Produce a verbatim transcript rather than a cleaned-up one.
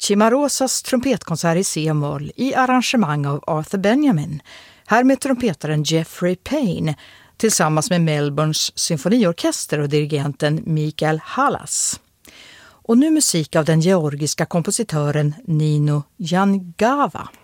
Cimarosas trumpetkonsert i C-moll i arrangemang av Arthur Benjamin. Här med trumpetaren Jeffrey Payne tillsammans med Melbournes symfoniorkester och dirigenten Mikael Hallas. Och nu musik av den georgiska kompositören Nino Jangava.